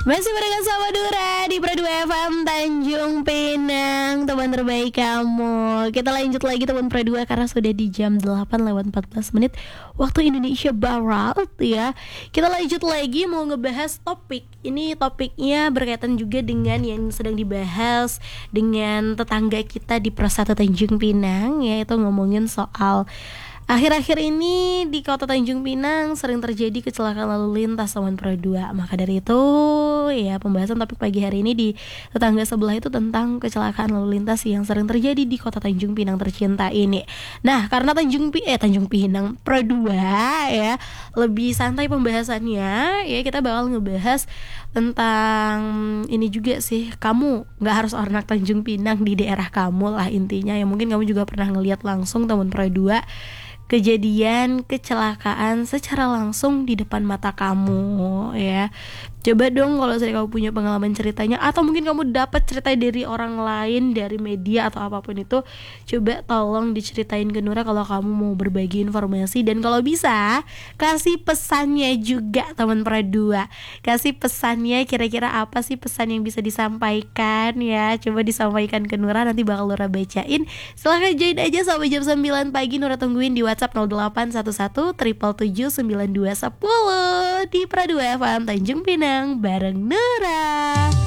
Masih barengan sama Dura di Pro 2 FM Tanjung Pinang, teman terbaik kamu. Kita lanjut lagi teman Pro 2 karena sudah di jam 8:14 waktu Indonesia Barat ya. Kita lanjut lagi mau ngebahas topik. Ini topiknya berkaitan juga dengan yang sedang dibahas dengan tetangga kita di Persatu Tanjung Pinang, yaitu ngomongin soal akhir-akhir ini di kota Tanjung Pinang sering terjadi kecelakaan lalu lintas teman Pro 2. Maka dari itu ya pembahasan topik pagi hari ini di tetangga sebelah itu tentang kecelakaan lalu lintas yang sering terjadi di kota Tanjung Pinang tercinta ini. Nah, karena Tanjung Pinang Pro 2 ya lebih santai pembahasannya, ya kita bakal ngebahas tentang ini juga sih. Kamu gak harus anak Tanjung Pinang, di daerah kamu lah intinya. Ya mungkin kamu juga pernah ngelihat langsung teman Pro 2 kejadian kecelakaan secara langsung di depan mata kamu ya. Coba dong kalau saya kamu punya pengalaman ceritanya, atau mungkin kamu dapat cerita dari orang lain, dari media atau apapun itu, coba tolong diceritain ke Nura kalau kamu mau berbagi informasi. Dan kalau bisa kasih pesannya juga teman Pro 2. Kasih pesannya, kira-kira apa sih pesan yang bisa disampaikan ya. Coba disampaikan ke Nura, nanti bakal Nura bacain. Silahkan join aja sampai jam 9 pagi. Nura tungguin di WhatsApp 0811 777 9210 di Pro 2 FM Tanjung Pinang bareng Nura.